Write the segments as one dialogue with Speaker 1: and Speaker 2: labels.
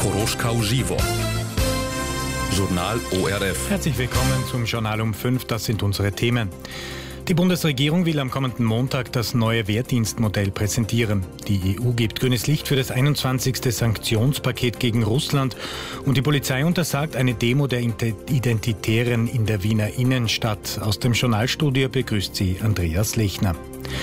Speaker 1: Koroschkau Żywo. Journal ORF.
Speaker 2: Herzlich willkommen zum Journal um 5. Das sind unsere Themen. Die Bundesregierung will am kommenden Montag das neue Wehrdienstmodell präsentieren. Die EU gibt grünes Licht für das 21. Sanktionspaket gegen Russland und die Polizei untersagt eine Demo der Identitären in der Wiener Innenstadt. Aus dem Journalstudio begrüßt sie Andreas Lechner.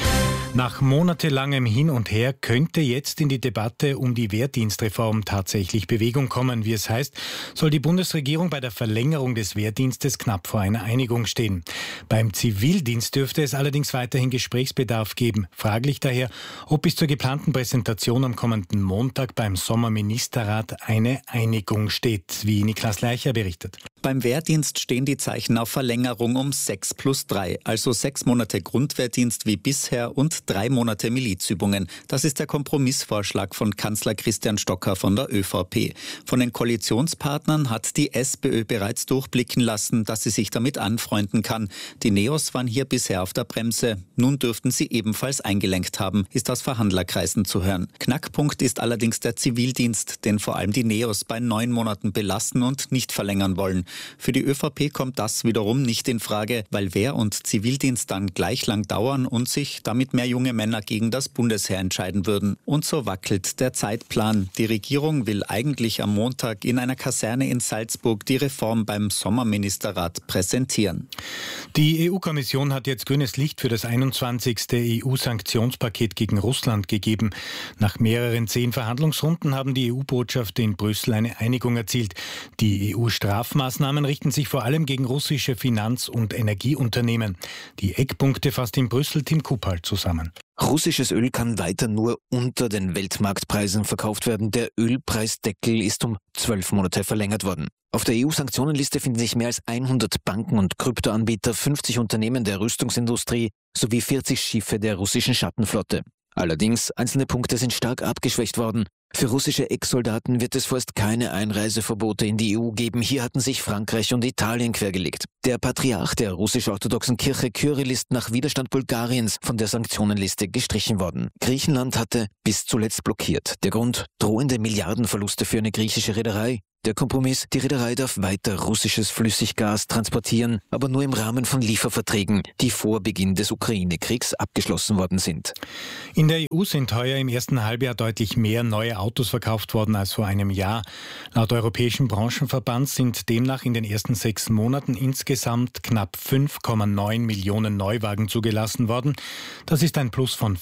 Speaker 2: Nach monatelangem Hin und Her könnte jetzt in die Debatte um die Wehrdienstreform tatsächlich Bewegung kommen. Wie es heißt, soll die Bundesregierung bei der Verlängerung des Wehrdienstes knapp vor einer Einigung stehen. Beim Zivildienst dürfte es allerdings weiterhin Gesprächsbedarf geben. Fraglich daher, ob bis zur geplanten Präsentation am kommenden Montag beim Sommerministerrat eine Einigung steht, wie Niklas Leicher berichtet.
Speaker 3: Beim Wehrdienst stehen die Zeichen auf Verlängerung um 6+3, also 6 Monate Grundwehrdienst wie bisher und 3 Monate Milizübungen. Das ist der Kompromissvorschlag von Kanzler Christian Stocker von der ÖVP. Von den Koalitionspartnern hat die SPÖ bereits durchblicken lassen, dass sie sich damit anfreunden kann. Die Neos waren hier bisher auf der Bremse. Nun dürften sie ebenfalls eingelenkt haben, ist aus Verhandlerkreisen zu hören. Knackpunkt ist allerdings der Zivildienst, den vor allem die Neos bei 9 Monaten belassen und nicht verlängern wollen. Für die ÖVP kommt das wiederum nicht in Frage, weil Wehr- und Zivildienst dann gleich lang dauern und sich damit mehr junge Männer gegen das Bundesheer entscheiden würden. Und so wackelt der Zeitplan. Die Regierung will eigentlich am Montag in einer Kaserne in Salzburg die Reform beim Sommerministerrat präsentieren.
Speaker 2: Die EU-Kommission hat jetzt grünes Licht für das 21. EU-Sanktionspaket gegen Russland gegeben. Nach mehreren 10 Verhandlungsrunden haben die EU-Botschafter in Brüssel eine Einigung erzielt. Die EU-Strafmaßnahmen richten sich vor allem gegen russische Finanz- und Energieunternehmen. Die Eckpunkte fasst in Brüssel Tim Kuppal zusammen.
Speaker 4: Russisches Öl kann weiter nur unter den Weltmarktpreisen verkauft werden. Der Ölpreisdeckel ist um 12 Monate verlängert worden. Auf der EU-Sanktionenliste finden sich mehr als 100 Banken und Kryptoanbieter, 50 Unternehmen der Rüstungsindustrie sowie 40 Schiffe der russischen Schattenflotte. Allerdings, einzelne Punkte sind stark abgeschwächt worden. Für russische Ex-Soldaten wird es vorerst keine Einreiseverbote in die EU geben. Hier hatten sich Frankreich und Italien quergelegt. Der Patriarch der russisch-orthodoxen Kirche Kyrill ist nach Widerstand Bulgariens von der Sanktionenliste gestrichen worden. Griechenland hatte bis zuletzt blockiert. Der Grund: drohende Milliardenverluste für eine griechische Reederei. Der Kompromiss: die Reederei darf weiter russisches Flüssiggas transportieren, aber nur im Rahmen von Lieferverträgen, die vor Beginn des Ukraine-Kriegs abgeschlossen worden sind.
Speaker 2: In der EU sind heuer im ersten Halbjahr deutlich mehr neue Autos verkauft worden als vor einem Jahr. Laut Europäischen Branchenverband sind demnach in den ersten 6 Monaten insgesamt knapp 5,9 Millionen Neuwagen zugelassen worden. Das ist ein Plus von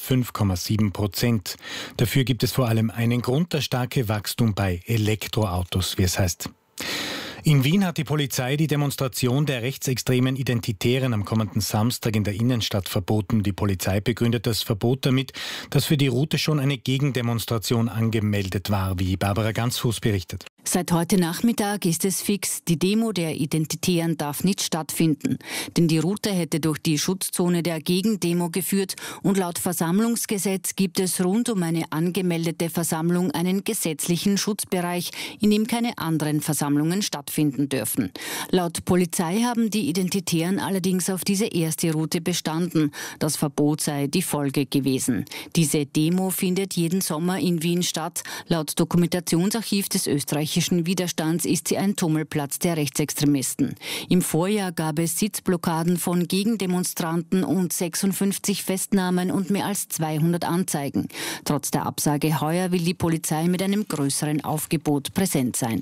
Speaker 2: 5,7%. Dafür gibt es vor allem einen Grund: das starke Wachstum bei Elektroautos, wie es heißt. In Wien hat die Polizei die Demonstration der rechtsextremen Identitären am kommenden Samstag in der Innenstadt verboten. Die Polizei begründet das Verbot damit, dass für die Route schon eine Gegendemonstration angemeldet war, wie Barbara Gansfuß berichtet.
Speaker 5: Seit heute Nachmittag ist es fix, die Demo der Identitären darf nicht stattfinden. Denn die Route hätte durch die Schutzzone der Gegendemo geführt und laut Versammlungsgesetz gibt es rund um eine angemeldete Versammlung einen gesetzlichen Schutzbereich, in dem keine anderen Versammlungen stattfinden dürfen. Laut Polizei haben die Identitären allerdings auf diese erste Route bestanden. Das Verbot sei die Folge gewesen. Diese Demo findet jeden Sommer in Wien statt. Laut Dokumentationsarchiv des österreichischen Widerstands ist sie ein Tummelplatz der Rechtsextremisten. Im Vorjahr gab es Sitzblockaden von Gegendemonstranten und 56 Festnahmen und mehr als 200 Anzeigen. Trotz der Absage heuer will die Polizei mit einem größeren Aufgebot präsent sein.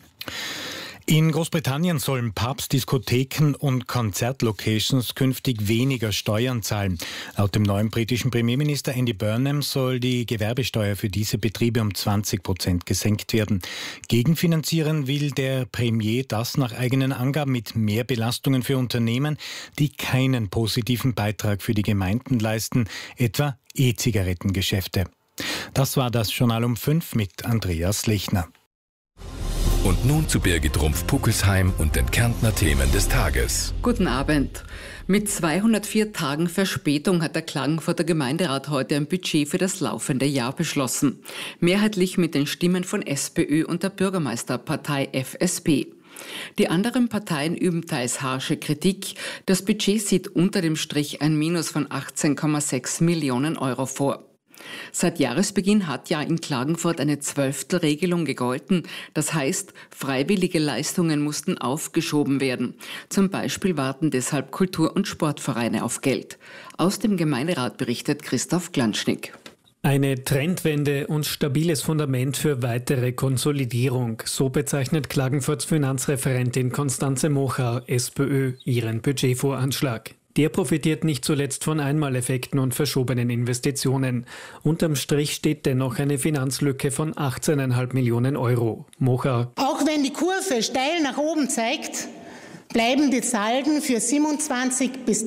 Speaker 2: In Großbritannien sollen Pubs, Diskotheken und Konzertlocations künftig weniger Steuern zahlen. Laut dem neuen britischen Premierminister Andy Burnham soll die Gewerbesteuer für diese Betriebe um 20% gesenkt werden. Gegenfinanzieren will der Premier das nach eigenen Angaben mit mehr Belastungen für Unternehmen, die keinen positiven Beitrag für die Gemeinden leisten, etwa E-Zigarettengeschäfte. Das war das Journal um 5 mit Andreas Lechner.
Speaker 1: Und nun zu Birgit Rumpf-Puckelsheim und den Kärntner Themen des Tages.
Speaker 6: Guten Abend. Mit 204 Tagen Verspätung hat der Klagenfurter Gemeinderat heute ein Budget für das laufende Jahr beschlossen. Mehrheitlich mit den Stimmen von SPÖ und der Bürgermeisterpartei FSP. Die anderen Parteien üben teils harsche Kritik. Das Budget sieht unter dem Strich ein Minus von 18,6 Millionen Euro vor. Seit Jahresbeginn hat ja in Klagenfurt eine Zwölftelregelung gegolten. Das heißt, freiwillige Leistungen mussten aufgeschoben werden. Zum Beispiel warten deshalb Kultur- und Sportvereine auf Geld. Aus dem Gemeinderat berichtet Christoph Glanschnick.
Speaker 7: Eine Trendwende und stabiles Fundament für weitere Konsolidierung. So bezeichnet Klagenfurts Finanzreferentin Constanze Mochau, SPÖ, ihren Budgetvoranschlag. Der profitiert nicht zuletzt von Einmaleffekten und verschobenen Investitionen. Unterm Strich steht dennoch eine Finanzlücke von 18,5 Millionen Euro. Mochau.
Speaker 8: Auch wenn die Kurve steil nach oben zeigt, bleiben die Salden für 27 bis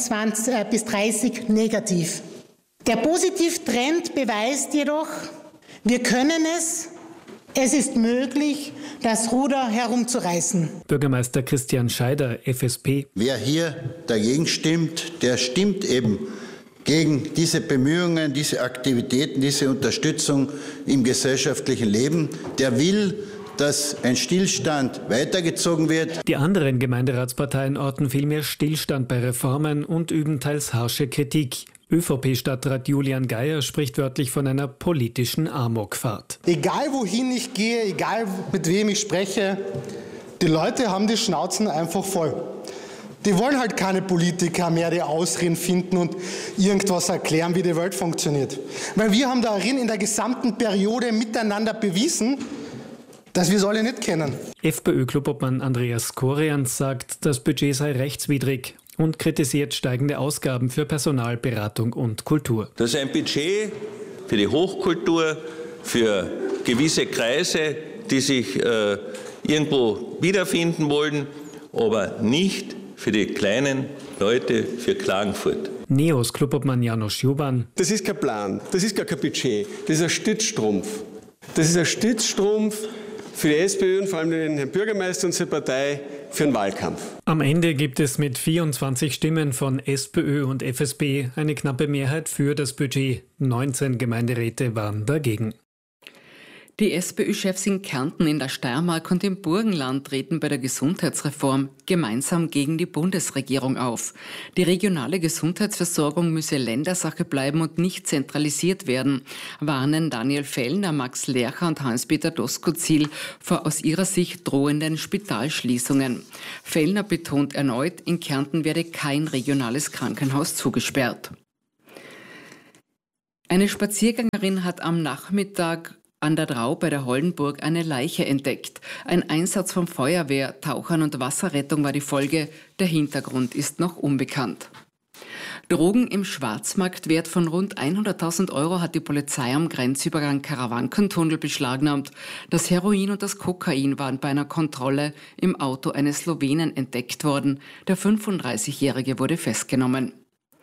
Speaker 8: 30 negativ. Der Positivtrend beweist jedoch, wir können es. Es ist möglich, das Ruder herumzureißen.
Speaker 7: Bürgermeister Christian Scheider, FSP.
Speaker 9: Wer hier dagegen stimmt, der stimmt eben gegen diese Bemühungen, diese Aktivitäten, diese Unterstützung im gesellschaftlichen Leben. Der will, dass ein Stillstand weitergezogen wird.
Speaker 7: Die anderen Gemeinderatsparteien orten vielmehr Stillstand bei Reformen und üben teils harsche Kritik. ÖVP-Stadtrat Julian Geier spricht wörtlich von einer politischen Amokfahrt.
Speaker 10: Egal wohin ich gehe, egal mit wem ich spreche, die Leute haben die Schnauzen einfach voll. Die wollen halt keine Politiker mehr, die Ausreden finden und irgendwas erklären, wie die Welt funktioniert. Weil wir haben darin in der gesamten Periode miteinander bewiesen, dass wir es alle nicht kennen.
Speaker 7: FPÖ-Clubobmann Andreas Korians sagt, das Budget sei rechtswidrig und kritisiert steigende Ausgaben für Personal, Beratung und Kultur.
Speaker 11: Das ist ein Budget für die Hochkultur, für gewisse Kreise, die sich irgendwo wiederfinden wollen, aber nicht für die kleinen Leute, für Klagenfurt.
Speaker 7: NEOS Clubobmann Janusz Juban.
Speaker 12: Das ist kein Plan, das ist gar kein Budget, das ist ein Stützstrumpf. Das ist ein Stützstrumpf für die SPÖ und vor allem den Herrn Bürgermeister und seine Partei für den Wahlkampf.
Speaker 7: Am Ende gibt es mit 24 Stimmen von SPÖ und FSP eine knappe Mehrheit für das Budget. 19 Gemeinderäte waren dagegen.
Speaker 6: Die SPÖ-Chefs in Kärnten, in der Steiermark und im Burgenland treten bei der Gesundheitsreform gemeinsam gegen die Bundesregierung auf. Die regionale Gesundheitsversorgung müsse Ländersache bleiben und nicht zentralisiert werden, warnen Daniel Fellner, Max Lercher und Hans-Peter Doskozil vor aus ihrer Sicht drohenden Spitalschließungen. Fellner betont erneut, in Kärnten werde kein regionales Krankenhaus zugesperrt. Eine Spaziergängerin hat am Nachmittag an der Drau bei der Hollenburg eine Leiche entdeckt. Ein Einsatz von Feuerwehr, Tauchern und Wasserrettung war die Folge. Der Hintergrund ist noch unbekannt. Drogen im Schwarzmarktwert von rund 100.000 Euro hat die Polizei am Grenzübergang Karawankentunnel beschlagnahmt. Das Heroin und das Kokain waren bei einer Kontrolle im Auto eines Slowenen entdeckt worden. Der 35-Jährige wurde festgenommen.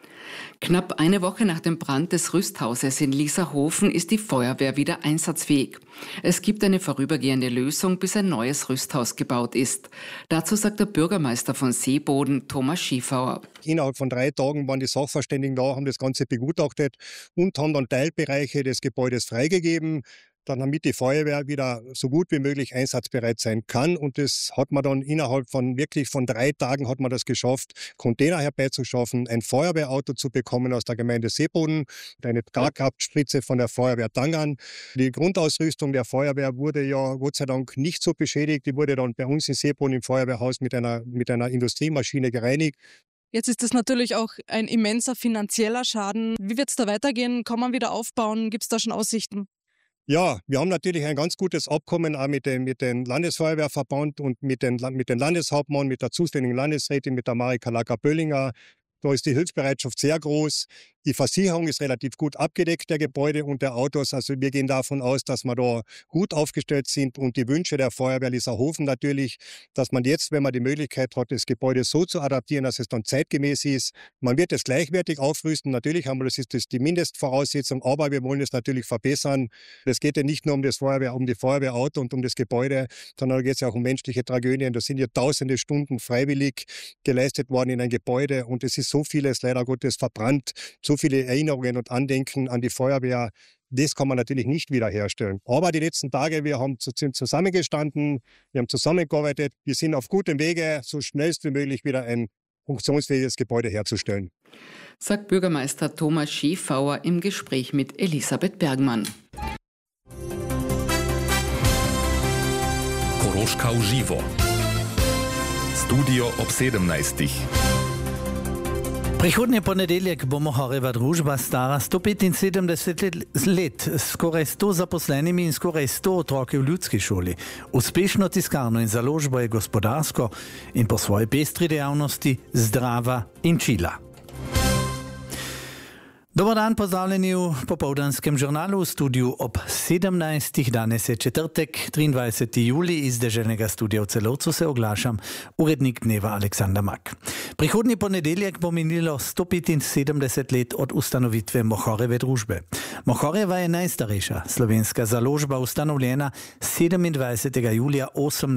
Speaker 6: Knapp eine Woche nach dem Brand des Rüsthauses in Lieserhofen ist die Feuerwehr wieder einsatzfähig. Es gibt eine vorübergehende Lösung, bis ein neues Rüsthaus gebaut ist. Dazu sagt der Bürgermeister von Seeboden, Thomas Schiefauer.
Speaker 13: Innerhalb von 3 Tagen waren die Sachverständigen da, haben das Ganze begutachtet und haben dann Teilbereiche des Gebäudes freigegeben. Dann damit die Feuerwehr wieder so gut wie möglich einsatzbereit sein kann. Und das hat man dann innerhalb von 3 Tagen hat man das geschafft, Container herbeizuschaffen, ein Feuerwehrauto zu bekommen aus der Gemeinde Seeboden, eine Tragkraftspritze von der Feuerwehr Dangern. Die Grundausrüstung der Feuerwehr wurde ja Gott sei Dank nicht so beschädigt. Die wurde dann bei uns in Seeboden im Feuerwehrhaus mit einer Industriemaschine gereinigt.
Speaker 14: Jetzt ist das natürlich auch ein immenser finanzieller Schaden. Wie wird es da weitergehen? Kann man wieder aufbauen? Gibt es da schon Aussichten?
Speaker 13: Ja, wir haben natürlich ein ganz gutes Abkommen auch mit dem Landesfeuerwehrverband und mit dem Landeshauptmann, mit der zuständigen Landesrätin, mit der Marika Lacker-Böllinger. Da ist die Hilfsbereitschaft sehr groß. Die Versicherung ist relativ gut abgedeckt, der Gebäude und der Autos. Also wir gehen davon aus, dass wir da gut aufgestellt sind. Und die Wünsche der Feuerwehr Lieserhofen natürlich, dass man jetzt, wenn man die Möglichkeit hat, das Gebäude so zu adaptieren, dass es dann zeitgemäß ist. Man wird es gleichwertig aufrüsten. Natürlich haben wir, das ist die Mindestvoraussetzung, aber wir wollen es natürlich verbessern. Es geht ja nicht nur um die Feuerwehrauto und um das Gebäude, sondern da geht es ja auch um menschliche Tragödien. Da sind ja tausende Stunden freiwillig geleistet worden in ein Gebäude und es ist so vieles leider Gottes verbrannt. So viele Erinnerungen und Andenken an die Feuerwehr, das kann man natürlich nicht wiederherstellen. Aber die letzten Tage, wir sind zusammengestanden, wir haben zusammengearbeitet, wir sind auf gutem Wege, so schnellst wie möglich wieder ein funktionsfähiges Gebäude herzustellen.
Speaker 6: sagt Bürgermeister Thomas Schäfauer im Gespräch mit Elisabeth Bergmann.
Speaker 1: Koroška uživo. Studio ob 17.
Speaker 15: Prihodnji ponedeljek bo Mohorjeva družba stara 175 let, skoraj 100 zaposlenimi in skoraj 100 otroki v ljudski šoli. Uspešno tiskarno in založbo je gospodarsko in po svoji pestri dejavnosti zdrava in čila. Dobar dan, pozdravljeni v popoldanskem žurnalu v studiu ob 17. Danes je četrtek, 23. juli, iz deželnega studia v Celovcu se oglašam, urednik dneva Aleksandar Mak. Prihodnji ponedeljek bo minilo 175 let od ustanovitve Mohorjeve družbe. Mohorjeva je najstarejša slovenska založba, ustanovljena 27. julija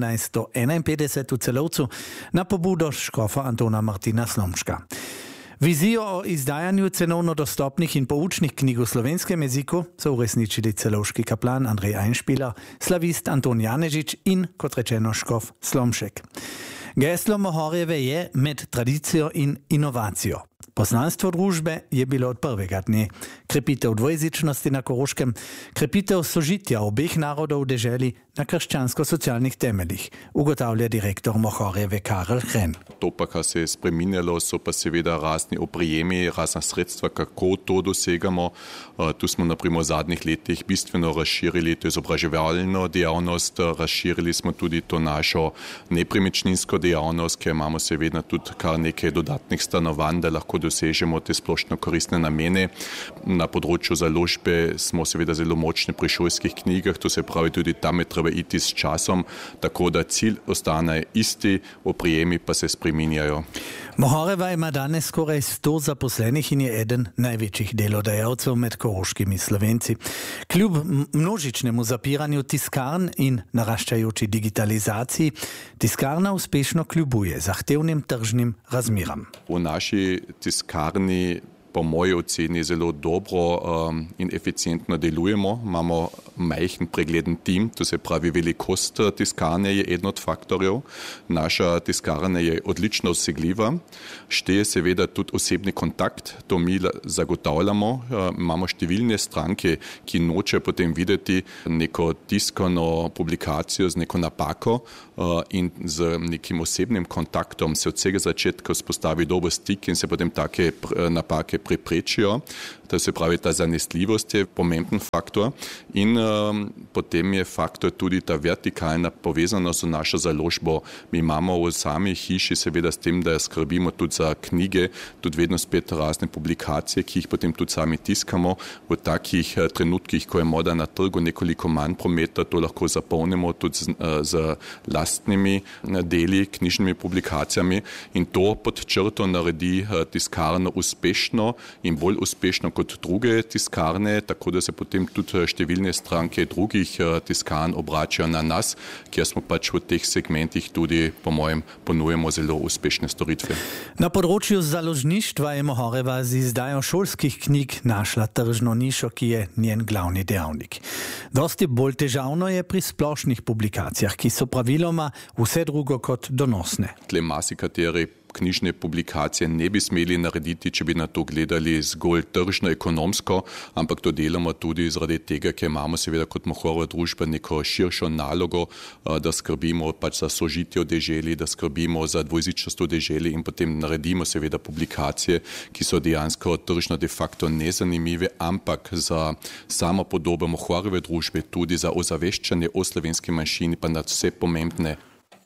Speaker 15: 1851 v Celovcu na pobudo škofa Antona Martina Slomška. Vizijo o izdajanju cenovno dostopnih in poučnih knjig v slovenskem jeziku so uresničili celovški kaplan Andrej Einšpiler, slavist Anton Janežič in, kot rečeno, škof Slomšek. Geslo Mohorjeve je med tradicijo in inovacijo. Poslanstvo družbe je bilo od prvega dne krepitev dvojezičnosti na Koroškem, krepitev sožitja obeh narodov v deželi na krščansko-socialnih temeljih, ugotavlja direktor Mohorjeve Karel Hren.
Speaker 16: To pa, kar se je spreminjalo, so pa seveda razni oprijemi, razna sredstva, kako to dosegamo. Tu smo naprimer v zadnjih letih bistveno razširili to izobraževalno dejavnost, razširili smo tudi to našo nepremičninsko dejavnost, ker imamo seveda tudi kar nekaj dodatnih stanovanj, da lahko dosežemo te splošno koristne namene. Na področju založbe smo seveda zelo močni pri šolskih knjigah, to se pravi tudi tam je treba iti s časom, tako da cilj ostane isti, oprijemi pa se spreminjajo.
Speaker 15: Mohorjeva ima danes skoraj 100 zaposlenih in je eden največjih delodajalcev med koroškimi Slovenci. Kljub množičnemu zapiranju tiskarn in naraščajoči digitalizaciji, tiskarna uspešno kljubuje zahtevnim tržnim razmeram.
Speaker 16: V naši tiskarni po moji oceni zelo dobro in eficientno delujemo. Imamo majhen pregleden tim, to se pravi velikost tiskarne je eden od faktorjev. Naša tiskarna je odlično dosegljiva. Šteje seveda tudi osebni kontakt, to mi zagotavljamo. Imamo številne stranke, ki nočejo potem videti neko tiskano publikacijo z neko napako in z nekim osebnim kontaktom se od vsega začetka vzpostavi dober stik in se potem take napake preprečijo. To se pravi, ta zanesljivost je pomemben faktor in potem je faktor tudi ta vertikalna povezanost z našo založbo. Mi imamo v sami hiši seveda s tem, da skrbimo tudi za knjige, tudi vedno spet razne publikacije, ki jih potem tudi sami tiskamo. V takih trenutkih, ko je moda na trgu nekoliko manj prometa, to lahko zapolnimo tudi z lastnimi deli, knjižnimi publikacijami in to pod črto naredi tiskarno uspešno in bolj uspešno kot druge tiskarne, tako da se potem tudi številne stranke drugih tiskarn obračajo na nas, kjer smo pač v teh segmentih tudi, po mojem, ponujemo zelo uspešne storitve.
Speaker 15: Na področju založništva je Mohorjeva z izdajo šolskih knjig našla tržno nišo, ki je njen glavni dejavnik. Dosti bolj težavno je pri splošnih publikacijah, ki so praviloma vse drugo kot donosne.
Speaker 16: Tle marsikateri knjižne publikacije ne bi smeli narediti, če bi na to gledali zgolj tržno-ekonomsko, ampak to delamo tudi zaradi tega, ker imamo seveda kot Mohorjeva družba neko širšo nalogo, da skrbimo pač za sožitje v deželi, da skrbimo za dvojezičnost v deželi in potem naredimo seveda publikacije, ki so dejansko tržno de facto nezanimive, ampak za samo podobo Mohorjeve družbe, tudi za ozaveščanje o slovenski manjšini pa nad vse pomembne.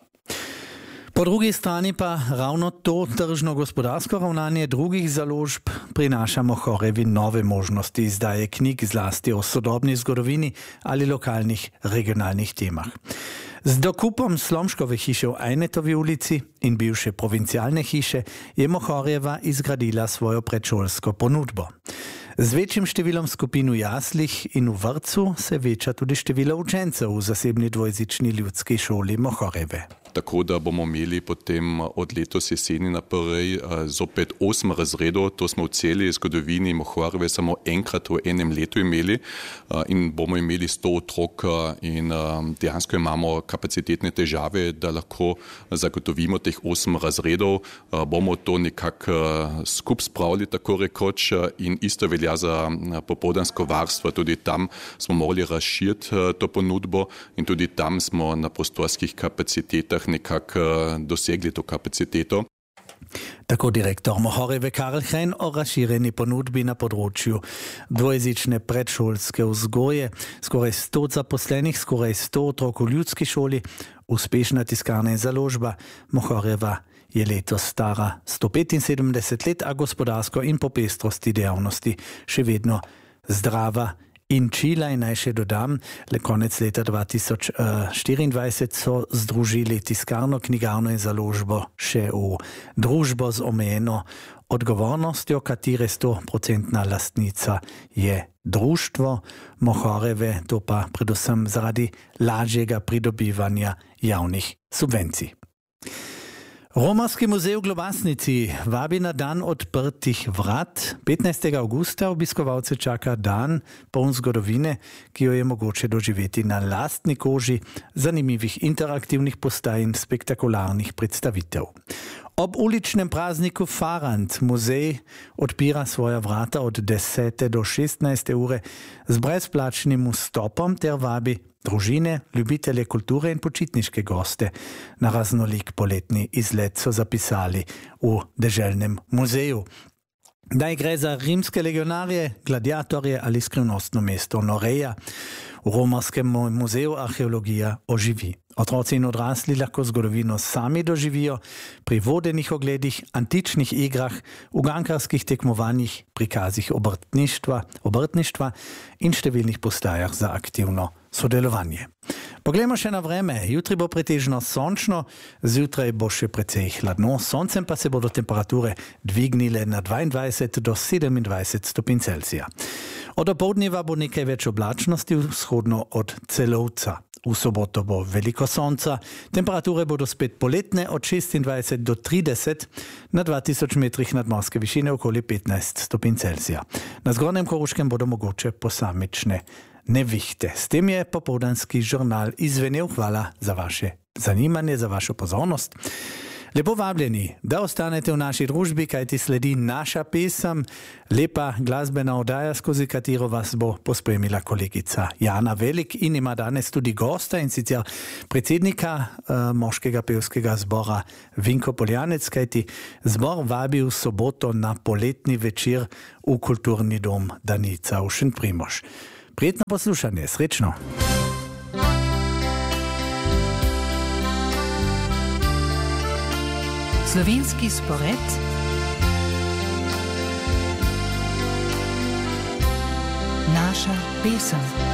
Speaker 15: Po drugi strani pa ravno to tržno-gospodarsko ravnanje drugih založb prinaša Mohorjevi nove možnosti izdaje knjig zlasti o sodobni zgodovini ali lokalnih regionalnih temah. Z dokupom Slomškove hiše v Ajnetovi ulici in bivše provincialne hiše je Mohorjeva izgradila svojo predšolsko ponudbo. Z večjim številom skupin v jaslih in v vrtcu se veča tudi število učencev v zasebni dvojezični ljudski šoli Mohorjeve.
Speaker 16: tako da bomo imeli potem od letos jeseni naprej zopet 8 razredov. To smo v celi zgodovini Mohoreve samo enkrat v enem letu imeli in bomo imeli 100 otrok in dejansko imamo kapacitetne težave, da lahko zagotovimo teh 8 razredov. Bomo to nekako skupaj spravili, tako rekoč, in isto velja za popoldansko varstvo. Tudi tam smo morali razširiti to ponudbo in tudi tam smo na prostorskih kapacitetah nekako dosegli to kapaciteto.
Speaker 15: Tako direktor Mohoreve Karl Hren o razširjeni ponudbi na področju dvojezične predšolske vzgoje. Skoraj 100 zaposlenih, skoraj 100 otrok v ljudski šoli, uspešna tiskarna in založba. Mohoreva je letos stara 175 let, a gospodarsko in po pestrosti dejavnosti še vedno zdrava in čila. In naj še dodam, le konec leta 2024 so združili tiskarno, knjigarno in založbo še v družbo z omejeno odgovornostjo, katere 100% lastnica je društvo Mohoreve, to pa predvsem zaradi lažjega pridobivanja javnih subvencij. Romarski muzej v Globasnici vabi na dan odprtih vrat. 15. augusta obiskovalce čaka dan poln zgodovine, ki jo je mogoče doživeti na lastni koži, zanimivih interaktivnih postaj in spektakularnih predstavitev. Ob uličnem prazniku Farand muzej odpira svoja vrata od 10. do 16. ure z brezplačnim vstopom ter vabi družine, ljubitelje kulture in počitniške goste na raznolik poletni izlet, so zapisali v deželnem muzeju. Daj gre za rimske legionarje, gladiatorje ali skrivnostno mesto Noreja. V Romarskem muzeju arheologija oživi. Otroci in odrasli lahko zgodovino sami doživijo pri vodenih ogledih, antičnih igrah, ugankarskih tekmovanjih, prikazih obrtništva in številnih postajah za aktivno sodelovanje. Poglejmo še na vreme. Jutri bo pretežno sončno, zjutraj bo še precej hladno, soncem pa se bodo temperature dvignile na 22 do 27 stopinj Celzija. Od opoldneva bo nekaj več oblačnosti vzhodno od Celovca. V soboto bo veliko sonca, temperature bodo spet poletne od 26 do 30, na 2000 metrih nadmorske višine okoli 15 stopinj Celzija. Na zgornjem Koroškem bodo mogoče posamične nevihte. S tem je popoldanski žurnal izvenel. Hvala za vaše zanimanje, za vašo pozornost. Lepo vabljeni, da ostanete v naši družbi, kajti sledi naša pesem, lepa glasbena oddaja, skozi katero vas bo pospremila kolegica Jana Velik in ima danes tudi gosta, in sicer predsednika moškega pevskega zbora Vinko Poljanec, kajti zbor vabi v soboto na poletni večer v kulturni dom Danica v Šentprimož. Prijetno poslušanje, srečno!
Speaker 17: Slovenski spored naša pesem.